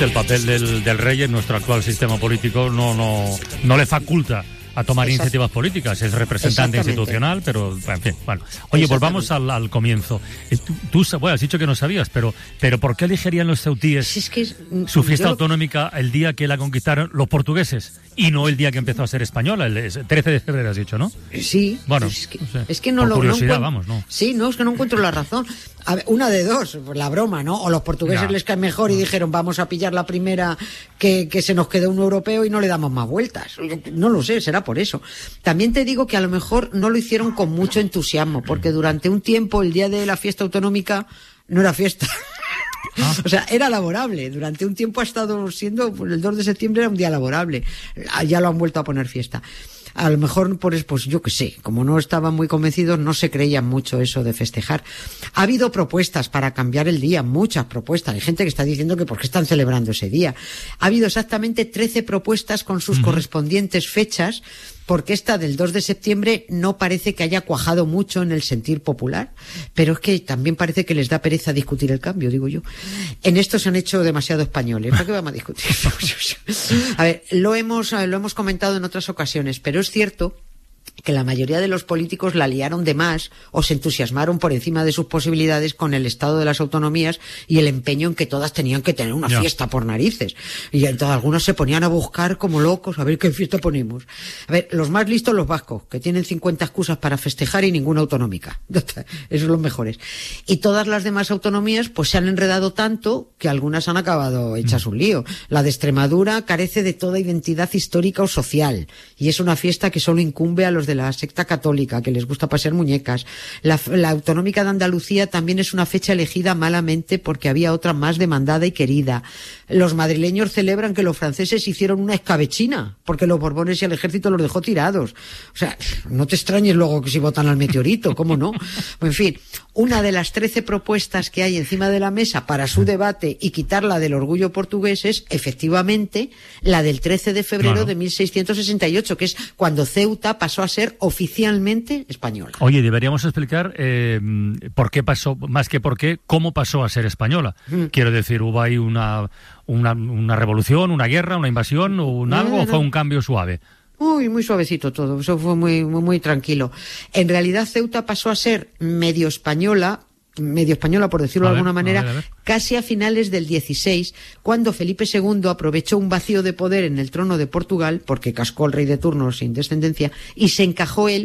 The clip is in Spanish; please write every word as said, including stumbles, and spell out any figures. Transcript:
efectivamente, el papel del, del rey en nuestro actual sistema político no, no, no le faculta a tomar Exacto. iniciativas políticas. Es representante institucional, pero en fin, bueno. Oye, volvamos al, al comienzo. Tú, tú bueno, has dicho que no sabías, pero pero ¿por qué elegirían los ceutíes si es que es, su fiesta yo... autonómica el día que la conquistaron los portugueses y no el día que empezó a ser española, el trece de febrero has dicho, ¿no? Sí. Bueno, es que no, sé. es que no Por lo curiosidad, no vamos, ¿no? Sí, no, es que no encuentro la razón. A ver, una de dos, la broma, ¿no? O los portugueses no. les cae mejor y dijeron vamos a pillar la primera que, que se nos quedó un europeo y no le damos más vueltas. No lo sé, será por eso. También te digo que a lo mejor no lo hicieron con mucho entusiasmo, porque durante un tiempo el día de la fiesta autonómica no era fiesta. Ah. O sea, era laborable. Durante un tiempo ha estado siendo, el dos de septiembre era un día laborable. Ya lo han vuelto a poner fiesta. A lo mejor, pues, pues yo qué sé, como no estaban muy convencidos, no se creían mucho eso de festejar. Ha habido propuestas para cambiar el día, muchas propuestas. Hay gente que está diciendo que por qué están celebrando ese día. Ha habido exactamente trece propuestas con sus uh-huh. correspondientes fechas, porque esta del dos de septiembre no parece que haya cuajado mucho en el sentir popular, pero es que también parece que les da pereza discutir el cambio, digo yo. En esto se han hecho demasiado españoles. ¿Para qué vamos a discutir? A ver, lo hemos, lo hemos comentado en otras ocasiones, pero es cierto que la mayoría de los políticos la liaron de más o se entusiasmaron por encima de sus posibilidades con el estado de las autonomías y el empeño en que todas tenían que tener una yeah. fiesta por narices. Y entonces algunos se ponían a buscar como locos a ver qué fiesta ponemos. A ver, los más listos los vascos, que tienen cincuenta excusas para festejar y ninguna autonómica. Esos son los mejores. Y todas las demás autonomías pues se han enredado tanto que algunas han acabado hechas un lío. La de Extremadura carece de toda identidad histórica o social y es una fiesta que solo incumbe a los de la secta católica, que les gusta pasear muñecas. La, la autonómica de Andalucía también es una fecha elegida malamente porque había otra más demandada y querida. Los madrileños celebran que los franceses hicieron una escabechina porque los Borbones y el ejército los dejó tirados. O sea, no te extrañes luego que si votan al meteorito, ¿cómo no? En fin, una de las trece propuestas que hay encima de la mesa para su debate y quitarla del orgullo portugués es, efectivamente, la del trece de febrero claro. de mil seiscientos sesenta y ocho, que es cuando Ceuta pasó a ser oficialmente española. Oye, deberíamos explicar eh, por qué pasó, más que por qué, cómo pasó a ser española. Mm. Quiero decir, ¿hubo ahí una, una, una revolución, una guerra, una invasión, un no, algo, no, no. o fue un cambio suave? Uy, muy suavecito todo, eso fue muy, muy, muy tranquilo. En realidad Ceuta pasó a ser medio española, medio española por decirlo de alguna manera, a ver, a ver. casi a finales del dieciséis, cuando Felipe segundo aprovechó un vacío de poder en el trono de Portugal, porque cascó al rey de turno sin descendencia, y se encajó él